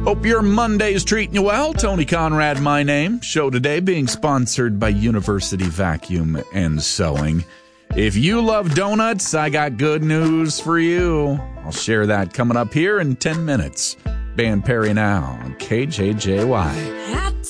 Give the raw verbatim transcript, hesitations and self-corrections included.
Hope your Monday's treating you well. Tony Conrad, my name. Show today being sponsored by University Vacuum and Sewing. If you love donuts, I got good news for you. I'll share that coming up here in ten minutes. Ban Perry now on K J J Y.